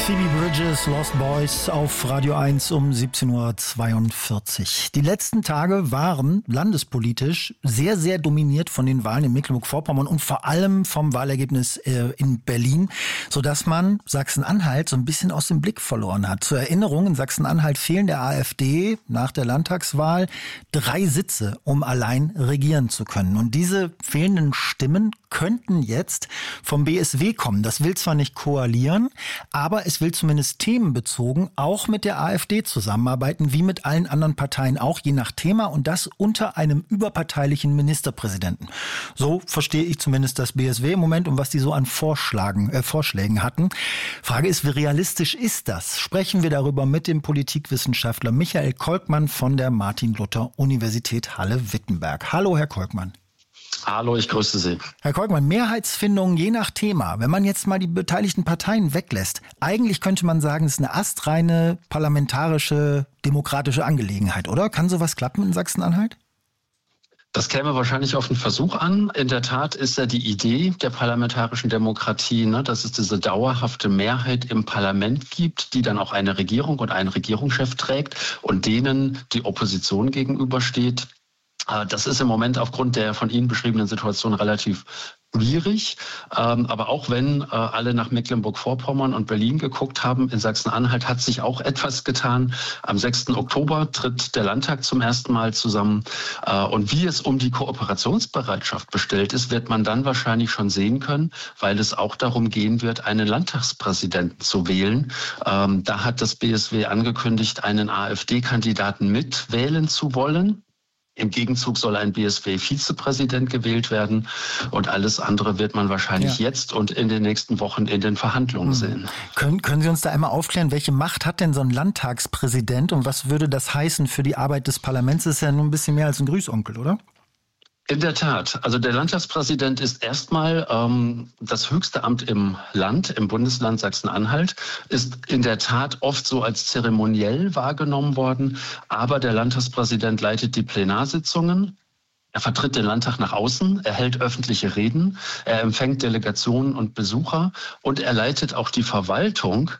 Phoebe Bridgers, Lost Boys auf Radio 1 um 17.42 Uhr. Die letzten Tage waren landespolitisch sehr, sehr dominiert von den Wahlen in Mecklenburg-Vorpommern und vor allem vom Wahlergebnis in Berlin, sodass man Sachsen-Anhalt so ein bisschen aus dem Blick verloren hat. Zur Erinnerung, in Sachsen-Anhalt fehlen der AfD nach der Landtagswahl 3 Sitze, um allein regieren zu können. Und diese fehlenden Stimmen könnten jetzt vom BSW kommen. Das will zwar nicht koalieren, aber es will zumindest themenbezogen auch mit der AfD zusammenarbeiten, wie mit allen anderen Parteien auch, je nach Thema, und das unter einem überparteilichen Ministerpräsidenten. So verstehe ich zumindest das BSW im Moment und was die so an Vorschlägen hatten. Frage ist, wie realistisch ist das? Sprechen wir darüber mit dem Politikwissenschaftler Michael Kolkmann von der Martin-Luther-Universität Halle-Wittenberg. Hallo, Herr Kolkmann. Hallo, ich grüße Sie. Herr Kolkmann, Mehrheitsfindung je nach Thema. Wenn man jetzt mal die beteiligten Parteien weglässt, eigentlich könnte man sagen, es ist eine astreine parlamentarische, demokratische Angelegenheit, oder? Kann sowas klappen in Sachsen-Anhalt? Das käme wahrscheinlich auf den Versuch an. In der Tat ist ja die Idee der parlamentarischen Demokratie, dass es diese dauerhafte Mehrheit im Parlament gibt, die dann auch eine Regierung und einen Regierungschef trägt und denen die Opposition gegenübersteht. Das ist im Moment aufgrund der von Ihnen beschriebenen Situation relativ schwierig. Aber auch wenn alle nach Mecklenburg-Vorpommern und Berlin geguckt haben, in Sachsen-Anhalt hat sich auch etwas getan. Am 6. Oktober tritt der Landtag zum ersten Mal zusammen. Und wie es um die Kooperationsbereitschaft bestellt ist, wird man dann wahrscheinlich schon sehen können, weil es auch darum gehen wird, einen Landtagspräsidenten zu wählen. Da hat das BSW angekündigt, einen AfD-Kandidaten mitwählen zu wollen. Im Gegenzug soll ein BSW-Vizepräsident gewählt werden und alles andere wird man wahrscheinlich jetzt und in den nächsten Wochen in den Verhandlungen sehen. Können Sie uns da einmal aufklären, welche Macht hat denn so ein Landtagspräsident und was würde das heißen für die Arbeit des Parlaments? Das ist ja nur ein bisschen mehr als ein Grüßonkel, oder? In der Tat. Also der Landtagspräsident ist erstmal das höchste Amt im Land, im Bundesland Sachsen-Anhalt, ist in der Tat oft so als zeremoniell wahrgenommen worden. Aber der Landtagspräsident leitet die Plenarsitzungen. Er vertritt den Landtag nach außen, er hält öffentliche Reden, er empfängt Delegationen und Besucher und er leitet auch die Verwaltung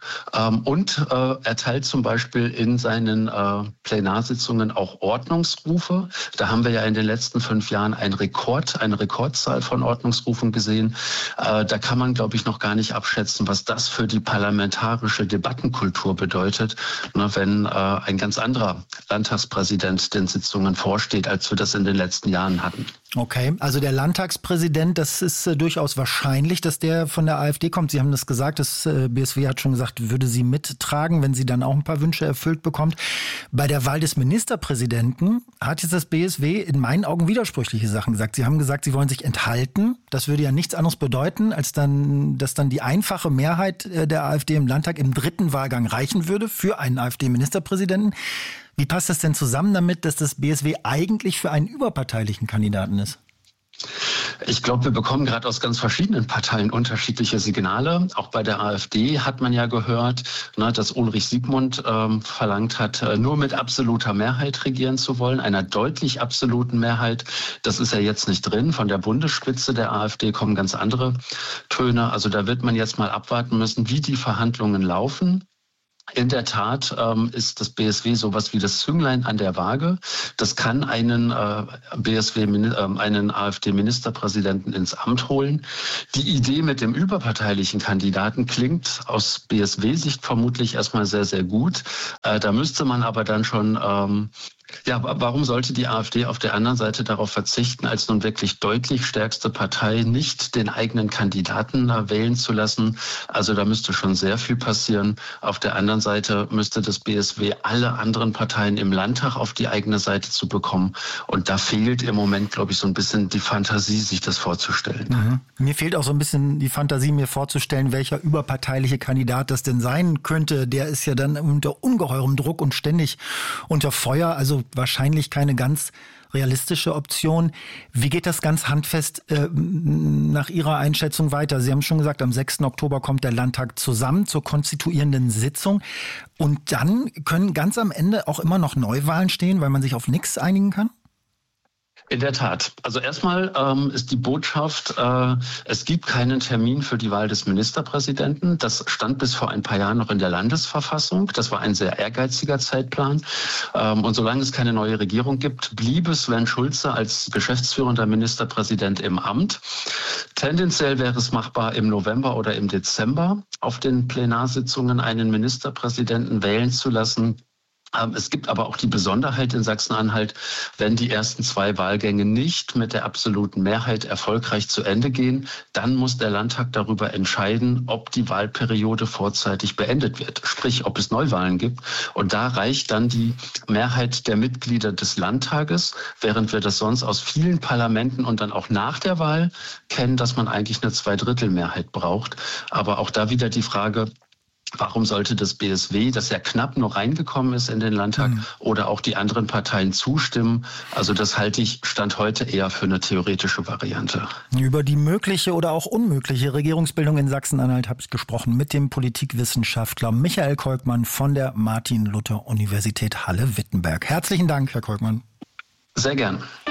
und erteilt zum Beispiel in seinen Plenarsitzungen auch Ordnungsrufe. Da haben wir ja in den letzten 5 Jahren eine Rekordzahl von Ordnungsrufen gesehen. Da kann man, glaube ich, noch gar nicht abschätzen, was das für die parlamentarische Debattenkultur bedeutet, wenn ein ganz anderer Landtagspräsident den Sitzungen vorsteht, als wir das in den letzten Jahren hatten. Okay, also der Landtagspräsident, das ist durchaus wahrscheinlich, dass der von der AfD kommt. Sie haben das gesagt, das BSW hat schon gesagt, würde sie mittragen, wenn sie dann auch ein paar Wünsche erfüllt bekommt. Bei der Wahl des Ministerpräsidenten hat jetzt das BSW in meinen Augen widersprüchliche Sachen gesagt. Sie haben gesagt, sie wollen sich enthalten. Das würde ja nichts anderes bedeuten, als dass dann die einfache Mehrheit der AfD im Landtag im 3. Wahlgang reichen würde für einen AfD-Ministerpräsidenten. Wie passt das denn zusammen damit, dass das BSW eigentlich für einen überparteilichen Kandidaten ist? Ich glaube, wir bekommen gerade aus ganz verschiedenen Parteien unterschiedliche Signale. Auch bei der AfD hat man ja gehört, dass Ulrich Siegmund verlangt hat, nur mit absoluter Mehrheit regieren zu wollen, einer deutlich absoluten Mehrheit. Das ist ja jetzt nicht drin. Von der Bundesspitze der AfD kommen ganz andere Töne. Also da wird man jetzt mal abwarten müssen, wie die Verhandlungen laufen. In der Tat ist das BSW sowas wie das Zünglein an der Waage. Das kann einen AfD-Ministerpräsidenten ins Amt holen. Die Idee mit dem überparteilichen Kandidaten klingt aus BSW-Sicht vermutlich erstmal sehr, sehr gut. Da müsste man aber dann schon warum sollte die AfD auf der anderen Seite darauf verzichten, als nun wirklich deutlich stärkste Partei nicht den eigenen Kandidaten wählen zu lassen? Also da müsste schon sehr viel passieren. Auf der anderen Seite müsste das BSW alle anderen Parteien im Landtag auf die eigene Seite zu bekommen. Und da fehlt im Moment, glaube ich, so ein bisschen die Fantasie, sich das vorzustellen. Mir fehlt auch so ein bisschen die Fantasie, mir vorzustellen, welcher überparteiliche Kandidat das denn sein könnte. Der ist ja dann unter ungeheurem Druck und ständig unter Feuer. Also wahrscheinlich keine ganz realistische Option. Wie geht das ganz handfest nach Ihrer Einschätzung weiter? Sie haben schon gesagt, am 6. Oktober kommt der Landtag zusammen zur konstituierenden Sitzung. Und dann können ganz am Ende auch immer noch Neuwahlen stehen, weil man sich auf nichts einigen kann? In der Tat. Also erstmal ist die Botschaft, es gibt keinen Termin für die Wahl des Ministerpräsidenten. Das stand bis vor ein paar Jahren noch in der Landesverfassung. Das war ein sehr ehrgeiziger Zeitplan. Und solange es keine neue Regierung gibt, blieb es Sven Schulze als geschäftsführender Ministerpräsident im Amt. Tendenziell wäre es machbar, im November oder im Dezember auf den Plenarsitzungen einen Ministerpräsidenten wählen zu lassen. Es gibt aber auch die Besonderheit in Sachsen-Anhalt, wenn die ersten 2 Wahlgänge nicht mit der absoluten Mehrheit erfolgreich zu Ende gehen, dann muss der Landtag darüber entscheiden, ob die Wahlperiode vorzeitig beendet wird, sprich ob es Neuwahlen gibt. Und da reicht dann die Mehrheit der Mitglieder des Landtages, während wir das sonst aus vielen Parlamenten und dann auch nach der Wahl kennen, dass man eigentlich eine 2/3 braucht. Aber auch da wieder die Frage, warum sollte das BSW, das ja knapp noch reingekommen ist in den Landtag, oder auch die anderen Parteien zustimmen? Also das halte ich Stand heute eher für eine theoretische Variante. Über die mögliche oder auch unmögliche Regierungsbildung in Sachsen-Anhalt habe ich gesprochen mit dem Politikwissenschaftler Michael Kolkmann von der Martin-Luther-Universität Halle-Wittenberg. Herzlichen Dank, Herr Kolkmann. Sehr gern.